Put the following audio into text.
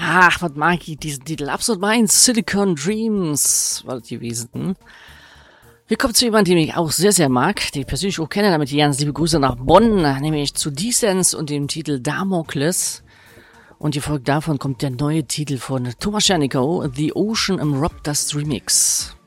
Ach, was mag ich diesen Titel? Absolut meins. Silicon Dreams war das gewesen. Wir kommen zu jemandem, den ich auch sehr, sehr mag, den ich persönlich auch kenne, damit ganz liebe Grüße nach Bonn, nämlich zu Descents und dem Titel Damokles. Und gefolgt davon kommt der neue Titel von Thomas Czernickow, The Ocean im Rob Dust Remix.